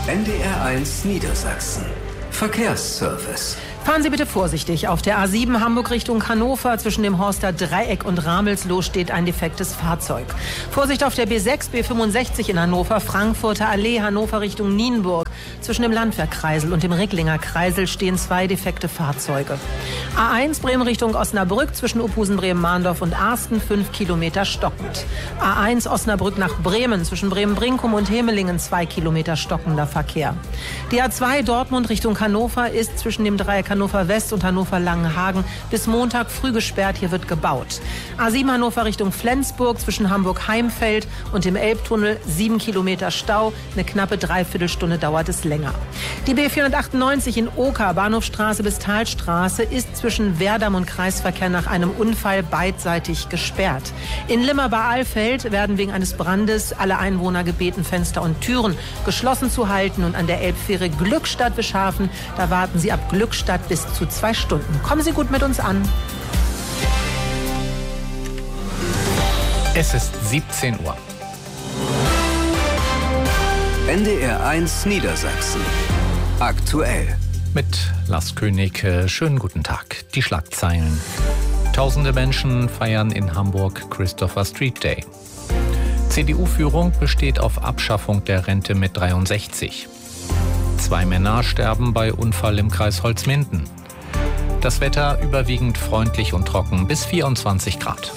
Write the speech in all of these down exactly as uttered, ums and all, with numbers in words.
N D R eins Niedersachsen. Verkehrsservice. Fahren Sie bitte vorsichtig. Auf der A sieben Hamburg Richtung Hannover zwischen dem Horster Dreieck und Ramelsloh steht ein defektes Fahrzeug. Vorsicht auf der B sechs, B fünfundsechzig in Hannover, Frankfurter Allee, Hannover Richtung Nienburg. Zwischen dem Landwehrkreisel und dem Ricklinger Kreisel stehen zwei defekte Fahrzeuge. A eins Bremen Richtung Osnabrück zwischen Uphusen, Bremen-Mahndorf und Arsten, fünf Kilometer stockend. A eins Osnabrück nach Bremen zwischen Bremen-Brinkum und Hemelingen, zwei Kilometer stockender Verkehr. Die A zwei Dortmund Richtung Hannover ist zwischen dem Dreieck Hannover West und Hannover Langenhagen bis Montag früh gesperrt. Hier wird gebaut. A sieben Hannover Richtung Flensburg zwischen Hamburg-Heimfeld und dem Elbtunnel, sieben Kilometer Stau. Eine knappe Dreiviertelstunde dauert es länger. Die B vierhundertachtundneunzig in Oker, Bahnhofstraße bis Talstraße, ist zwischen Werdamm und Kreisverkehr nach einem Unfall beidseitig gesperrt. In Limmer bei Alfeld werden wegen eines Brandes alle Einwohner gebeten, Fenster und Türen geschlossen zu halten. Und an der Elbfähre Glückstadt-Bischhafen, da warten Sie ab Glückstadt bis zu zwei Stunden. Kommen Sie gut mit uns an. Es ist siebzehn Uhr. N D R eins Niedersachsen. Aktuell. Mit Lars König, schönen guten Tag. Die Schlagzeilen. Tausende Menschen feiern in Hamburg Christopher Street Day. C D U-Führung besteht auf Abschaffung der Rente mit dreiundsechzig. Zwei Männer sterben bei Unfall im Kreis Holzminden. Das Wetter überwiegend freundlich und trocken bis vierundzwanzig Grad.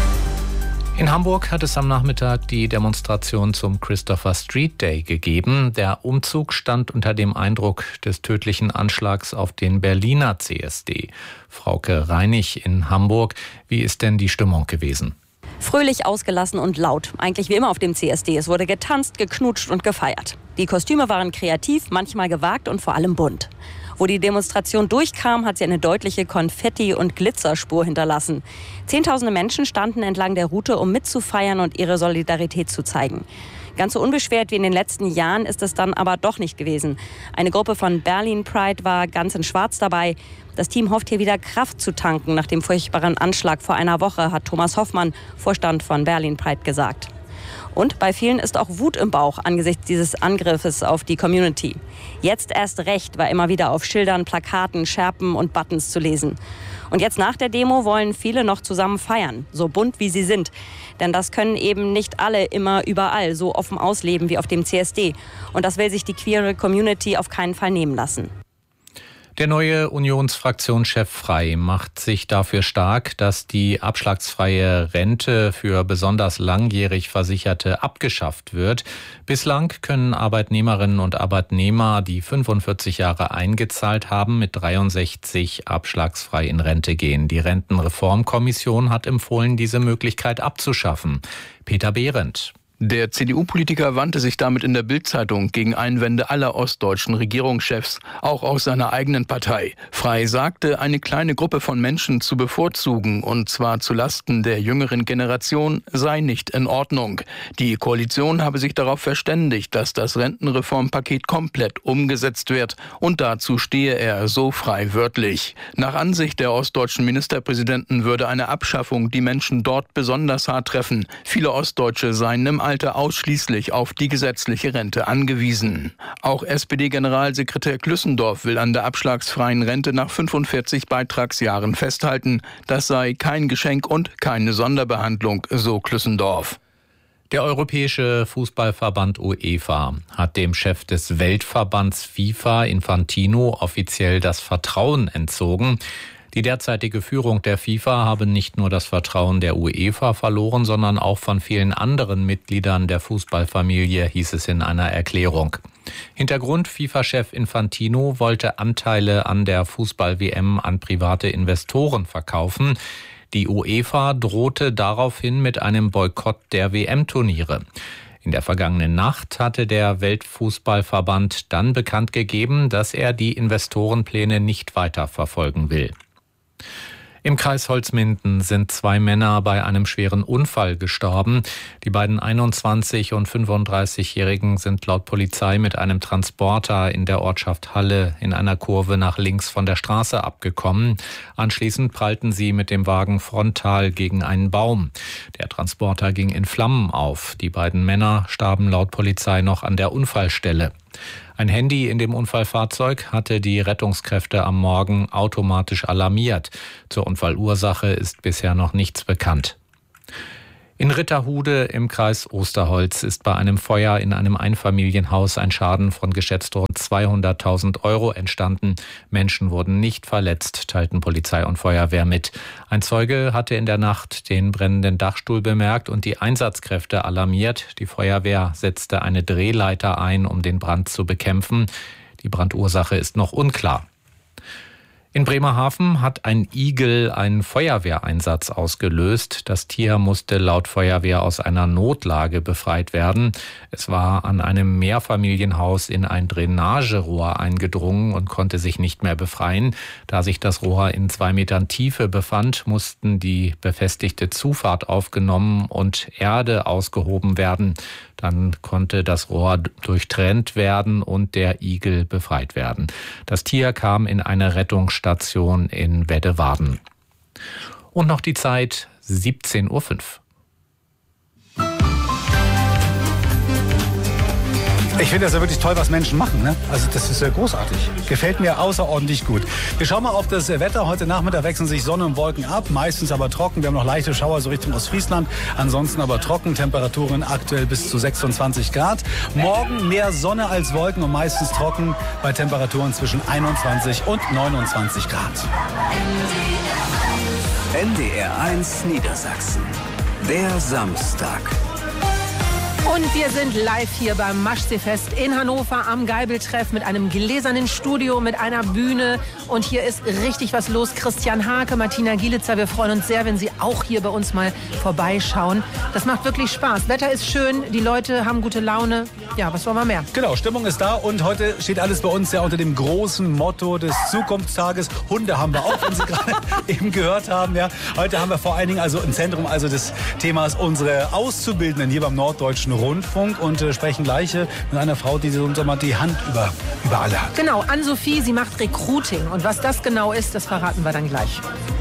In Hamburg hat es am Nachmittag die Demonstration zum Christopher Street Day gegeben. Der Umzug stand unter dem Eindruck des tödlichen Anschlags auf den Berliner C S D. Frauke Reinig in Hamburg, wie ist denn die Stimmung gewesen? Fröhlich, ausgelassen und laut. Eigentlich wie immer auf dem C S D. Es wurde getanzt, geknutscht und gefeiert. Die Kostüme waren kreativ, manchmal gewagt und vor allem bunt. Wo die Demonstration durchkam, hat sie eine deutliche Konfetti- und Glitzerspur hinterlassen. Zehntausende Menschen standen entlang der Route, um mitzufeiern und ihre Solidarität zu zeigen. Ganz so unbeschwert wie in den letzten Jahren ist es dann aber doch nicht gewesen. Eine Gruppe von Berlin Pride war ganz in Schwarz dabei. Das Team hofft hier wieder Kraft zu tanken nach dem furchtbaren Anschlag vor einer Woche, hat Thomas Hoffmann, Vorstand von Berlin Pride, gesagt. Und bei vielen ist auch Wut im Bauch angesichts dieses Angriffes auf die Community. Jetzt erst recht war immer wieder auf Schildern, Plakaten, Schärpen und Buttons zu lesen. Und jetzt nach der Demo wollen viele noch zusammen feiern, so bunt wie sie sind. Denn das können eben nicht alle immer überall so offen ausleben wie auf dem C S D. Und das will sich die queere Community auf keinen Fall nehmen lassen. Der neue Unionsfraktionschef Frey macht sich dafür stark, dass die abschlagsfreie Rente für besonders langjährig Versicherte abgeschafft wird. Bislang können Arbeitnehmerinnen und Arbeitnehmer, die fünfundvierzig Jahre eingezahlt haben, mit dreiundsechzig abschlagsfrei in Rente gehen. Die Rentenreformkommission hat empfohlen, diese Möglichkeit abzuschaffen. Peter Behrendt. Der C D U-Politiker wandte sich damit in der Bild-Zeitung gegen Einwände aller ostdeutschen Regierungschefs, auch aus seiner eigenen Partei. Frey sagte, eine kleine Gruppe von Menschen zu bevorzugen, und zwar zulasten der jüngeren Generation, sei nicht in Ordnung. Die Koalition habe sich darauf verständigt, dass das Rentenreformpaket komplett umgesetzt wird, und dazu stehe er so frei wörtlich. Nach Ansicht der ostdeutschen Ministerpräsidenten würde eine Abschaffung die Menschen dort besonders hart treffen. Viele Ostdeutsche seien im Alter ausschließlich auf die gesetzliche Rente angewiesen. Auch S P D-Generalsekretär Klüssendorf will an der abschlagsfreien Rente nach fünfundvierzig Beitragsjahren festhalten. Das sei kein Geschenk und keine Sonderbehandlung, so Klüssendorf. Der Europäische Fußballverband UEFA hat dem Chef des Weltverbands FIFA, Infantino, offiziell das Vertrauen entzogen. Die derzeitige Führung der FIFA habe nicht nur das Vertrauen der UEFA verloren, sondern auch von vielen anderen Mitgliedern der Fußballfamilie, hieß es in einer Erklärung. Hintergrund: FIFA-Chef Infantino wollte Anteile an der Fußball-W M an private Investoren verkaufen. Die UEFA drohte daraufhin mit einem Boykott der W M-Turniere. In der vergangenen Nacht hatte der Weltfußballverband dann bekannt gegeben, dass er die Investorenpläne nicht weiter verfolgen will. Im Kreis Holzminden sind zwei Männer bei einem schweren Unfall gestorben. Die beiden einundzwanzig- und fünfunddreißigjährigen sind laut Polizei mit einem Transporter in der Ortschaft Halle in einer Kurve nach links von der Straße abgekommen. Anschließend prallten sie mit dem Wagen frontal gegen einen Baum. Der Transporter ging in Flammen auf. Die beiden Männer starben laut Polizei noch an der Unfallstelle. Ein Handy in dem Unfallfahrzeug hatte die Rettungskräfte am Morgen automatisch alarmiert. Zur Unfallursache ist bisher noch nichts bekannt. In Ritterhude im Kreis Osterholz ist bei einem Feuer in einem Einfamilienhaus ein Schaden von geschätzt rund zweihunderttausend Euro entstanden. Menschen wurden nicht verletzt, teilten Polizei und Feuerwehr mit. Ein Zeuge hatte in der Nacht den brennenden Dachstuhl bemerkt und die Einsatzkräfte alarmiert. Die Feuerwehr setzte eine Drehleiter ein, um den Brand zu bekämpfen. Die Brandursache ist noch unklar. In Bremerhaven hat ein Igel einen Feuerwehreinsatz ausgelöst. Das Tier musste laut Feuerwehr aus einer Notlage befreit werden. Es war an einem Mehrfamilienhaus in ein Drainagerohr eingedrungen und konnte sich nicht mehr befreien. Da sich das Rohr in zwei Metern Tiefe befand, mussten die befestigte Zufahrt aufgenommen und Erde ausgehoben werden. Dann konnte das Rohr durchtrennt werden und der Igel befreit werden. Das Tier kam in eine Rettungsstation in Weddewarden. Und noch die Zeit siebzehn Uhr fünf. Ich finde das ja wirklich toll, was Menschen machen. Ne? Also das ist ja großartig. Gefällt mir außerordentlich gut. Wir schauen mal auf das Wetter. Heute Nachmittag wechseln sich Sonne und Wolken ab. Meistens aber trocken. Wir haben noch leichte Schauer so Richtung Ostfriesland. Ansonsten aber trocken. Temperaturen aktuell bis zu sechsundzwanzig Grad. Morgen mehr Sonne als Wolken und meistens trocken bei Temperaturen zwischen einundzwanzig und neunundzwanzig Grad. N D R eins Niedersachsen. Der Samstag. Und wir sind live hier beim Maschseefest in Hannover am Geibeltreff mit einem gläsernen Studio, mit einer Bühne. Und hier ist richtig was los. Christian Hake, Martina Gielitzer, wir freuen uns sehr, wenn Sie auch hier bei uns mal vorbeischauen. Das macht wirklich Spaß. Wetter ist schön, die Leute haben gute Laune. Ja, was wollen wir mehr? Genau, Stimmung ist da und heute steht alles bei uns ja unter dem großen Motto des Zukunftstages. Hunde haben wir auch, wenn Sie gerade eben gehört haben. Ja. Heute haben wir vor allen Dingen also im Zentrum also des Themas unsere Auszubildenden hier beim Norddeutschen Rundfunk und äh, sprechen gleich äh, mit einer Frau, die so, mal die Hand über, über alle hat. Genau, Ann-Sophie, sie macht Recruiting und was das genau ist, das verraten wir dann gleich.